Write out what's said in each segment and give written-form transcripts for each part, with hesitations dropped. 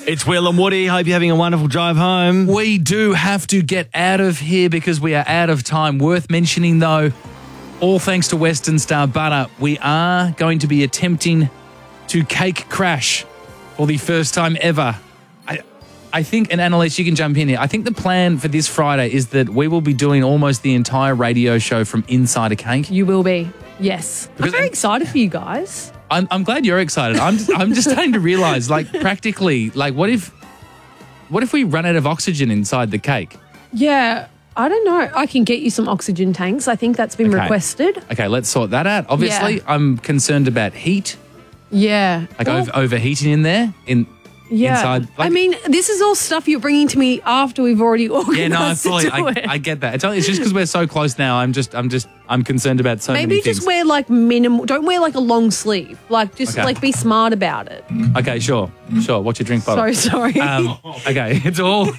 It's Will and Woody. Hope you're having a wonderful drive home. We do have to get out of here because we are out of time. Worth mentioning, though, all thanks to Western Star Butter, we are going to be attempting to cake crash for the first time ever. I think, and Annalise, you can jump in here. I think the plan for this Friday is that we will be doing almost the entire radio show from inside a cake. You will be, yes. I'm very excited for you guys. I'm glad you're excited. I'm just starting to realise, like, practically, like, what if we run out of oxygen inside the cake? Yeah, I don't know. I can get you some oxygen tanks. I think that's been requested. Okay, let's sort that out. Obviously, I'm concerned about heat. Yeah. Like overheating in there. Inside. I mean, this is all stuff you're bringing to me after we've already organised. Yeah, no, I get that. It's just because we're so close now. I'm concerned about so many things. Maybe just wear like minimal. Don't wear like a long sleeve. Like like be smart about it. Okay, sure. What's your drink bottle? So sorry. Okay, it's all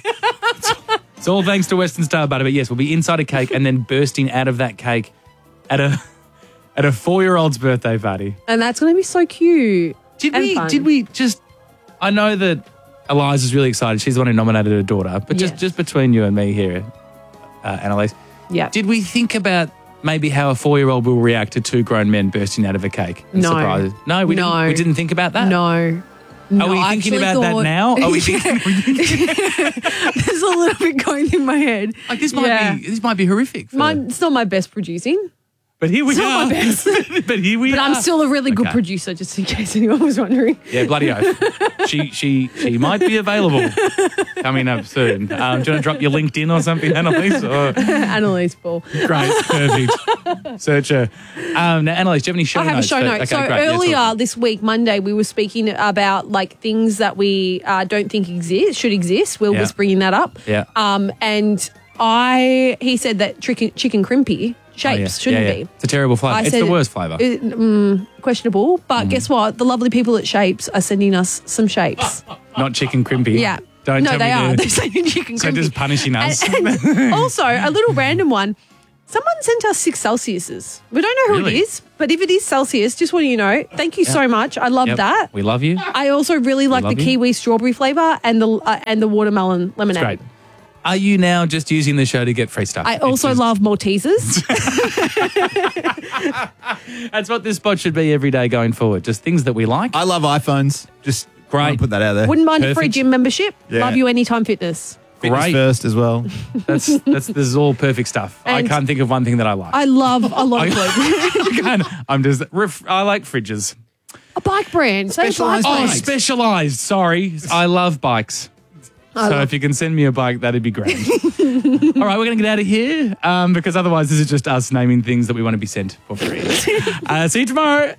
thanks to Western Star Butter. But yes, we'll be inside a cake and then bursting out of that cake at a 4-year-old's birthday party. And that's going to be so cute. Did we just? I know that Eliza's really excited. She's the one who nominated her daughter. But just between you and me here, Annalise, did we think about maybe how a 4-year-old will react to 2 grown men bursting out of a cake? No. No, we didn't think about that? No. Are we thinking about that now? Are we thinking? There's a little bit going through my head. Like this might be horrific. It's not my best producing. But here we are. Not my best. But here we are. But I'm still a really good producer, just in case anyone was wondering. Yeah, bloody oath. She might be available coming up soon. Do you want to drop your LinkedIn or something, Annalise? Annalise Paul. Great, perfect. Search her. Now, Annalise, do you have any show notes? I have a show note. Okay, so earlier this week, Monday, we were speaking about like things that we don't think should exist. Will was bringing that up. Yeah. And he said that chicken crimpy shapes shouldn't be. It's a terrible flavour. It's the worst flavour. Questionable. But guess what? The lovely people at Shapes are sending us some shapes. Not chicken crimpy. Yeah. Don't tell me they are. They're sending chicken crimpy. So just punishing us. And also, a little random one. Someone sent us 6 Celsiuses. We don't know who it is, but if it is Celsius, just want you to know, thank you so much. I love that. We love you. I also really like the kiwi strawberry flavour and the watermelon lemonade. That's great. Are you now just using the show to get free stuff? I also love Maltesers. That's what this spot should be every day going forward. Just things that we like. I love iPhones. Just great. Put that out there. Wouldn't mind a free gym membership. Yeah. Love you Anytime Fitness. Fitness first as well. This is all perfect stuff. I can't think of one thing that I like. I love food. I like fridges. A bike brand. Specialised. Sorry. I love bikes. So if you can send me a bike, that'd be great. All right, we're going to get out of here because otherwise this is just us naming things that we want to be sent for free. See you tomorrow.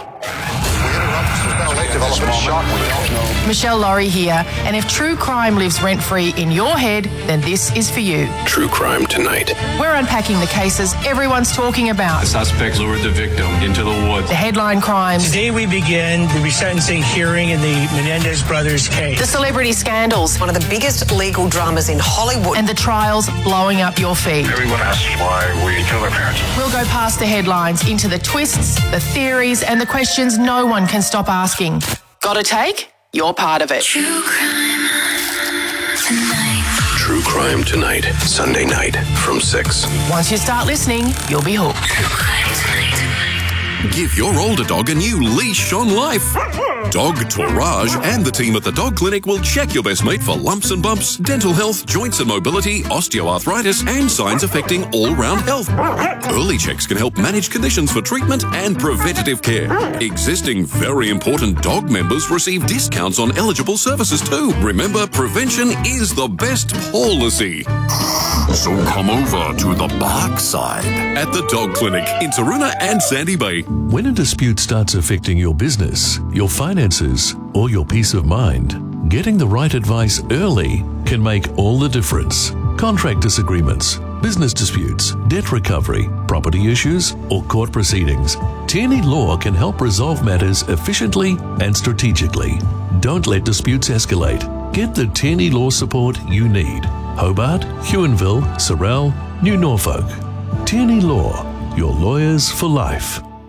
Michelle Laurie here, and if true crime lives rent-free in your head, then this is for you. True Crime Tonight. We're unpacking the cases everyone's talking about. The suspect lured the victim into the woods. The headline crimes. Today we begin the resentencing hearing in the Menendez brothers case. The celebrity scandals. One of the biggest legal dramas in Hollywood. And the trials blowing up your feed. Everyone asks why we kill their parents. We'll go past the headlines into the twists, the theories, and the questions no one can stop asking. Got a take? You're part of it. True Crime Tonight. True Crime Tonight, Sunday night from 6. Once you start listening, you'll be hooked. True Crime Tonight. Give your older dog a new leash on life. Dog Tourage and the team at the Dog Clinic will check your best mate for lumps and bumps, dental health, joints and mobility, osteoarthritis, and signs affecting all-round health. Early checks can help manage conditions for treatment and preventative care. Existing very important dog members receive discounts on eligible services too. Remember, prevention is the best policy. So come over to the bark side at the Dog Clinic in Taroona and Sandy Bay. When a dispute starts affecting your business, your finances, or your peace of mind, getting the right advice early can make all the difference. Contract disagreements, business disputes, debt recovery, property issues, or court proceedings. Tierney Law can help resolve matters efficiently and strategically. Don't let disputes escalate. Get the Tierney Law support you need. Hobart, Huonville, Sorell, New Norfolk. Tierney Law, your lawyers for life.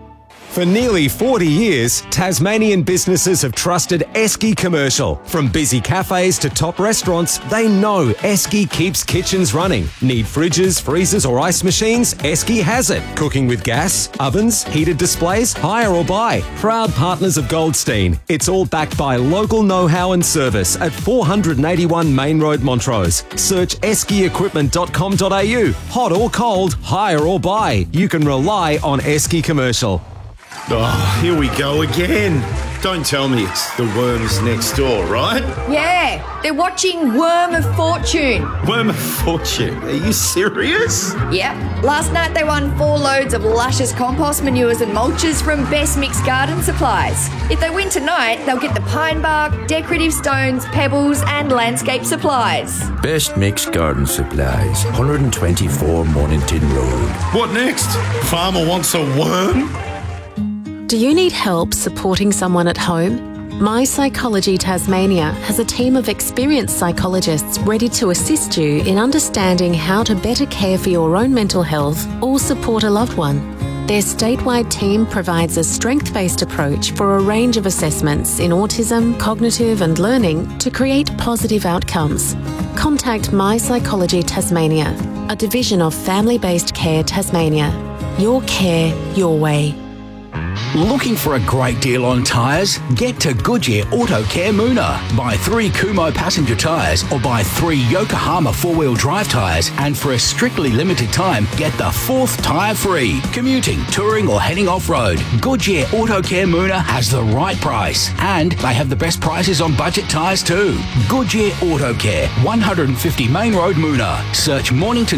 For nearly 40 years, Tasmanian businesses have trusted Esky Commercial. From busy cafes to top restaurants, they know Esky keeps kitchens running. Need fridges, freezers or ice machines? Esky has it. Cooking with gas, ovens, heated displays, hire or buy. Proud partners of Goldstein. It's all backed by local know-how and service at 481 Main Road, Montrose. Search eskyequipment.com.au. Hot or cold, hire or buy. You can rely on Esky Commercial. Oh, here we go again. Don't tell me it's the worms next door, right? Yeah, they're watching Worm of Fortune. Worm of Fortune? Are you serious? Yep. Last night they won 4 loads of luscious compost manures and mulches from Best Mix Garden Supplies. If they win tonight, they'll get the pine bark, decorative stones, pebbles and landscape supplies. Best Mix Garden Supplies, 124 Mornington Road. What next? Farmer wants a worm? Do you need help supporting someone at home? My Psychology Tasmania has a team of experienced psychologists ready to assist you in understanding how to better care for your own mental health or support a loved one. Their statewide team provides a strength-based approach for a range of assessments in autism, cognitive and learning to create positive outcomes. Contact My Psychology Tasmania, a division of Family-Based Care Tasmania. Your care, your way. Looking for a great deal on tyres? Get to Goodyear Auto Care Moona. Buy 3 Kumho passenger tyres or buy 3 Yokohama 4-wheel drive tyres, and for a strictly limited time, get the 4th tyre free. Commuting, touring or heading off-road, Goodyear Auto Care Moona has the right price, and they have the best prices on budget tyres too. Goodyear Auto Care, 150 Main Road, Moona. Search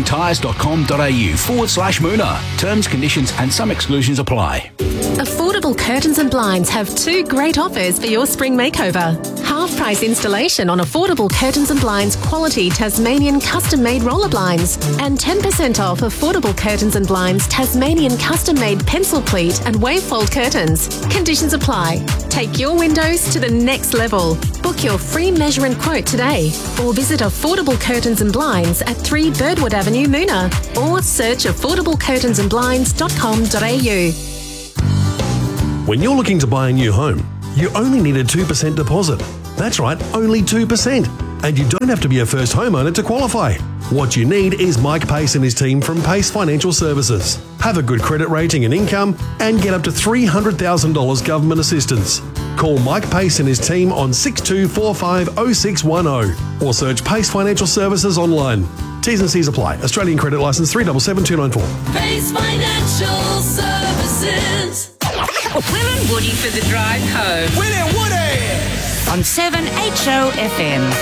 morningtontyres.com.au/Moona. Terms, conditions and some exclusions apply. Affordable Curtains and Blinds have 2 great offers for your spring makeover. Half-price installation on Affordable Curtains and Blinds quality Tasmanian custom-made roller blinds, and 10% off Affordable Curtains and Blinds Tasmanian custom-made pencil pleat and wavefold curtains. Conditions apply. Take your windows to the next level. Book your free measure and quote today, or visit Affordable Curtains and Blinds at 3 Birdwood Avenue, Moona, or search affordablecurtainsandblinds.com.au. When you're looking to buy a new home, you only need a 2% deposit. That's right, only 2%. And you don't have to be a first homeowner to qualify. What you need is Mike Pace and his team from Pace Financial Services. Have a good credit rating and income, and get up to $300,000 government assistance. Call Mike Pace and his team on 62450610 or search Pace Financial Services online. T's and C's apply. Australian credit licence 377294. Pace Financial Services. Will and Woody for the drive home. Will and Woody! On 7HO FM.